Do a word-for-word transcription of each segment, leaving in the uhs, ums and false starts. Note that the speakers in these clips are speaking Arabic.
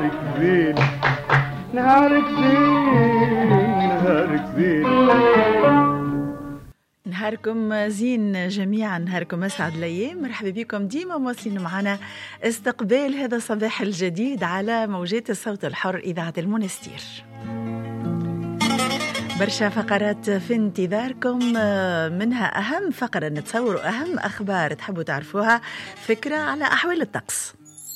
زين نهارك زين نهارك زين نهاركم زين جميعا، نهاركم أسعد الأيام. مرحبا بكم ديما مواصلين معنا استقبال هذا الصباح الجديد على موجات الصوت الحر إذاعة المنستير. برشا فقرات في انتظاركم، منها أهم فقرة نتصور أهم أخبار تحبوا تعرفوها، فكرة على أحوال الطقس.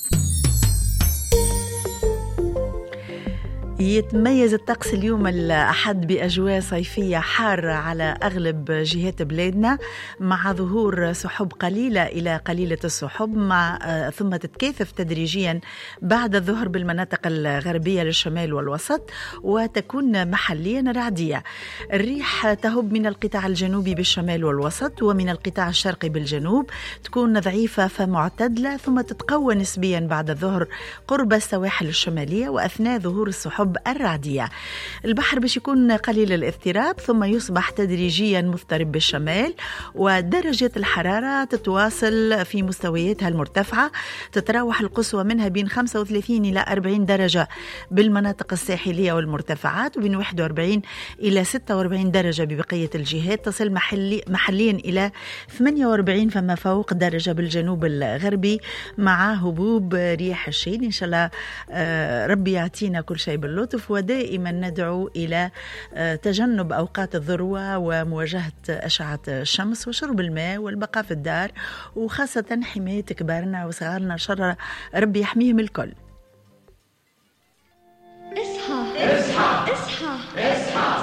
يتميز الطقس اليوم الأحد بأجواء صيفية حارة على أغلب جهات بلادنا، مع ظهور سحب قليلة إلى قليلة السحب، مع ثم تتكاثف تدريجيا بعد الظهر بالمناطق الغربية للشمال والوسط، وتكون محليا رعدية. الريح تهب من القطاع الجنوبي بالشمال والوسط ومن القطاع الشرقي بالجنوب، تكون ضعيفة فمعتدلة، ثم تتقوى نسبيا بعد الظهر قرب السواحل الشمالية وأثناء ظهور السحب الرعدية. البحر باش يكون قليل الاضطراب، ثم يصبح تدريجيا مضطرب بالشمال، ودرجة الحرارة تتواصل في مستوياتها المرتفعة، تتراوح القصوى منها بين خمسة وثلاثين إلى أربعين درجة بالمناطق الساحلية والمرتفعات، وبين واحد وأربعين إلى ستة وأربعين درجة ببقية الجهات، تصل محلي محليا إلى ثمانية وأربعين فما فوق درجة بالجنوب الغربي، مع هبوب رياح الشيل. إن شاء الله ربي يعطينا كل شيء باللطف، ودائما ندعو إلى تجنب أوقات الذروة ومواجهة أشعة الشمس وشرب الماء والبقاء في الدار، وخاصة حماية كبارنا وصغارنا، شر ربي يحميهم الكل.